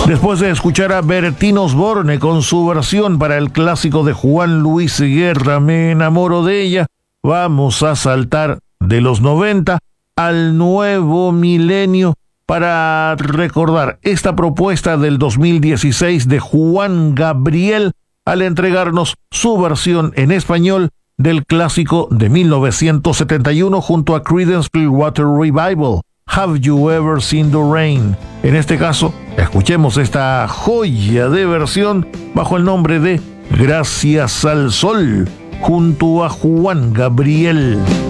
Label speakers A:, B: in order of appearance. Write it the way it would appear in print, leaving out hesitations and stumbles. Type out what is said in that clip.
A: Después de escuchar a Bertín Osborne con su versión para el clásico de Juan Luis Guerra, Me enamoro de ella, vamos a saltar de los 90 al nuevo milenio para recordar esta propuesta del 2016 de Juan Gabriel al entregarnos su versión en español del clásico de 1971 junto a Creedence Clearwater Revival, Have You Ever Seen the Rain. En este caso, escuchemos esta joya de versión bajo el nombre de Gracias al Sol, junto a Juan Gabriel.